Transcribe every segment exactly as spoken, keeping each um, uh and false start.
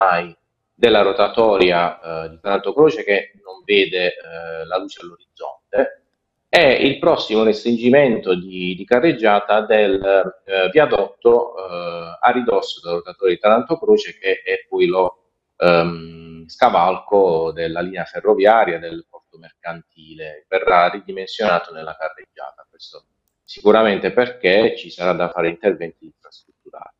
ormai della rotatoria eh, di Taranto Croce che non vede eh, la luce all'orizzonte, e il prossimo restringimento di, di carreggiata del eh, viadotto eh, a ridosso della rotatoria di Taranto Croce, che è poi lo ehm, scavalco della linea ferroviaria del porto mercantile, verrà ridimensionato nella carreggiata. Questo sicuramente perché ci sarà da fare interventi infrastrutturali.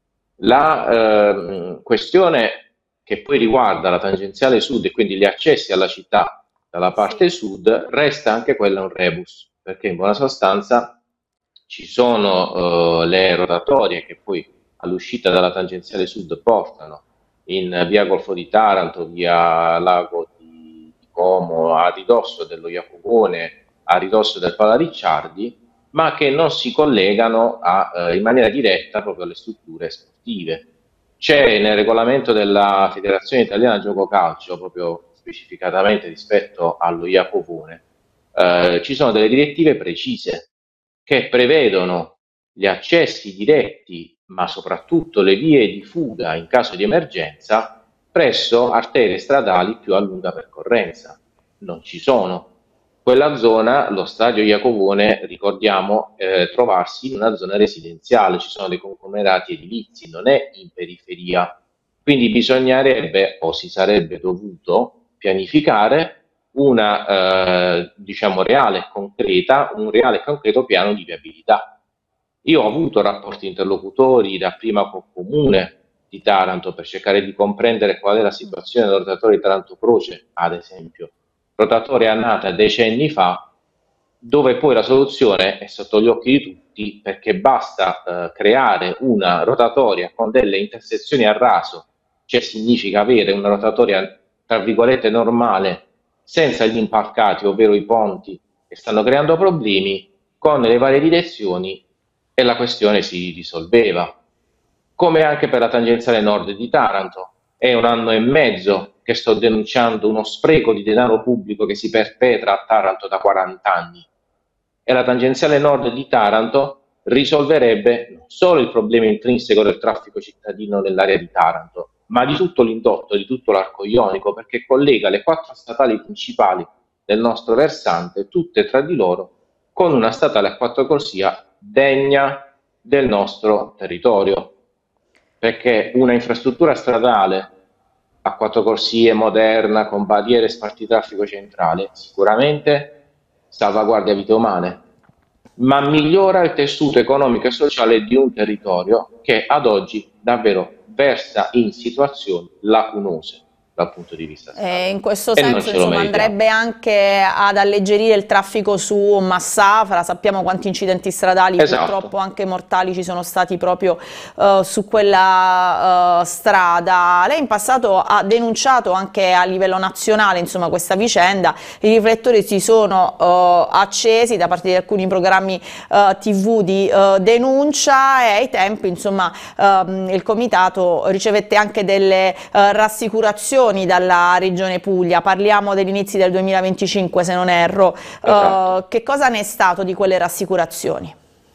La ehm, questione che poi riguarda la tangenziale sud e quindi gli accessi alla città dalla Sì. parte sud resta anche quella un rebus, perché in buona sostanza ci sono eh, le rotatorie che poi all'uscita dalla tangenziale sud portano in via Golfo di Taranto, via Lago di, di Como, a ridosso dello Iacobone, a ridosso del Pala Ricciardi, ma che non si collegano a, eh, in maniera diretta proprio alle strutture sportive. C'è nel regolamento della Federazione Italiana Gioco Calcio, proprio specificatamente rispetto allo Iacobone, eh, ci sono delle direttive precise che prevedono gli accessi diretti, ma soprattutto le vie di fuga in caso di emergenza presso arterie stradali più a lunga percorrenza. Non ci sono. Quella zona, lo stadio Iacovone, ricordiamo, eh, trovarsi in una zona residenziale, ci sono dei conglomerati edilizi, non è in periferia. Quindi bisognerebbe o si sarebbe dovuto pianificare una eh, diciamo reale e concreta, un reale e concreto piano di viabilità. Io ho avuto rapporti interlocutori dapprima col comune di Taranto per cercare di comprendere qual è la situazione del rotatore di Taranto Croce, ad esempio, rotatoria nata decenni fa, dove poi la soluzione è sotto gli occhi di tutti, perché basta eh, creare una rotatoria con delle intersezioni a raso, cioè significa avere una rotatoria tra virgolette normale, senza gli impalcati, ovvero i ponti che stanno creando problemi, con le varie direzioni, e la questione si risolveva. Come anche per la tangenziale nord di Taranto, è un anno e mezzo che sto denunciando uno spreco di denaro pubblico che si perpetra a Taranto da quaranta anni, e la tangenziale nord di Taranto risolverebbe non solo il problema intrinseco del traffico cittadino nell'area di Taranto, ma di tutto l'indotto, di tutto l'arco ionico, perché collega le quattro statali principali del nostro versante, tutte tra di loro, con una statale a quattro corsia degna del nostro territorio, perché una infrastruttura stradale a quattro corsie, moderna, con barriere e spartitraffico centrale, sicuramente salvaguardia vite umane, ma migliora il tessuto economico e sociale di un territorio che ad oggi davvero versa in situazioni lacunose dal punto di vista E stradale. in questo E non senso, ce lo insomma, meritiamo. andrebbe anche ad alleggerire il traffico su Massafra. Sappiamo quanti incidenti stradali, Esatto. purtroppo anche mortali, ci sono stati proprio eh, su quella eh, strada. Lei in passato ha denunciato anche a livello nazionale, insomma, questa vicenda. I riflettori si sono eh, accesi da parte di alcuni programmi eh, tivù di eh, denuncia, e ai tempi, insomma, ehm, il comitato ricevette anche delle eh, rassicurazioni dalla Regione Puglia. Parliamo degli inizi del duemilaventicinque, se non erro. Esatto. Eh, che cosa ne è stato di quelle rassicurazioni?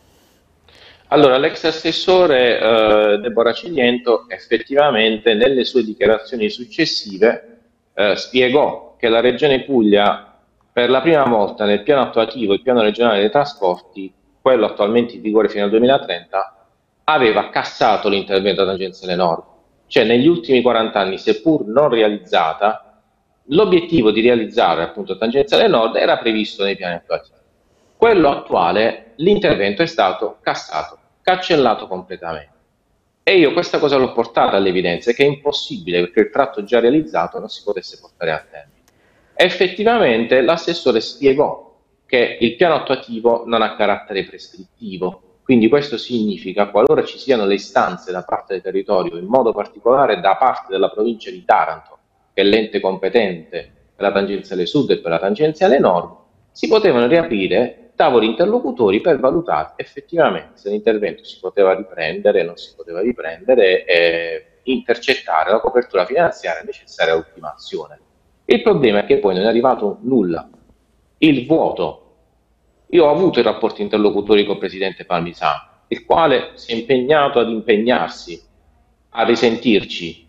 Allora, l'ex assessore eh, Deborah Ciliento effettivamente nelle sue dichiarazioni successive eh, spiegò che la Regione Puglia per la prima volta nel piano attuativo, il piano regionale dei trasporti, quello attualmente in vigore fino al duemilatrenta, aveva cassato l'intervento tangenziale nord. Cioè negli ultimi quaranta anni, seppur non realizzata, l'obiettivo di realizzare appunto tangenziale nord era previsto nei piani attuativi. Quello attuale, l'intervento è stato cassato, cancellato completamente. E io questa cosa l'ho portata all'evidenza, che è impossibile perché il tratto già realizzato non si potesse portare a termine. Effettivamente l'assessore spiegò che il piano attuativo non ha carattere prescrittivo, quindi questo significa qualora ci siano le istanze da parte del territorio, in modo particolare da parte della provincia di Taranto, che è l'ente competente per la tangenziale sud e per la tangenziale nord, si potevano riaprire tavoli interlocutori per valutare effettivamente se l'intervento si poteva riprendere, non si poteva riprendere, e intercettare la copertura finanziaria necessaria all'ultimazione. Il problema è che poi non è arrivato nulla, il vuoto. Io ho avuto i rapporti interlocutori con il presidente Palmisano, il quale si è impegnato ad impegnarsi a risentirci